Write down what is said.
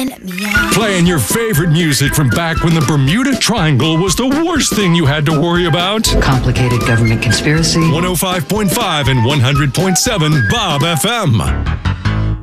Turn me on. Playing your favorite music from back when the Bermuda Triangle was the worst thing you had to worry about. Complicated government conspiracy. 105.5 and 100.7 Bob FM.